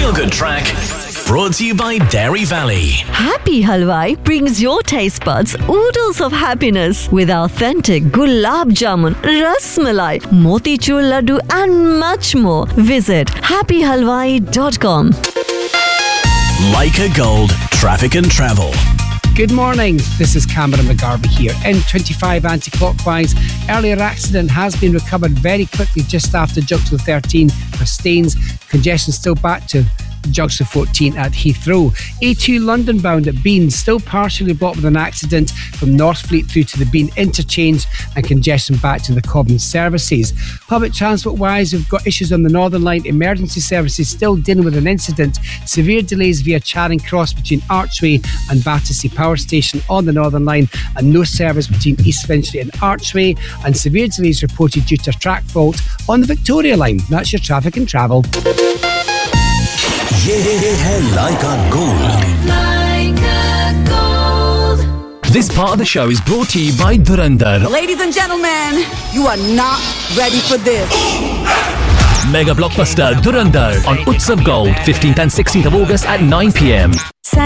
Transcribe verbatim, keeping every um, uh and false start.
feel-good track brought to you by Dairy Valley. Happy Halwai brings your taste buds oodles of happiness with authentic gulab jamun, ras malai, motichur laddu and much more. Visit happy halwai dot com. Leica Gold Traffic and Travel. Good morning, this is Cameron McGarvey here. M twenty-five anti-clockwise. Earlier accident has been recovered very quickly just after junction thirteen for Staines. Congestion still back to junction fourteen at Heathrow. A two London bound at Bean still partially blocked with an accident from Northfleet through to the Bean interchange, and congestion back to the Cobham services. Public transport wise, we've got issues on the Northern Line. Emergency services still dealing with an incident. Severe delays via Charing Cross between Archway and Battersea Power Station on the Northern Line, and no service between East Finchley and Archway, and severe delays reported due to a track fault on the Victoria Line. That's your traffic and travel. ये है Leica Gold. Leica Gold. This part of the show is brought to you by Dhurandhar. Ladies and gentlemen, you are not ready for this. Mega blockbuster Dhurandhar on Utsav Gold, fifteenth and sixteenth of August at nine p m.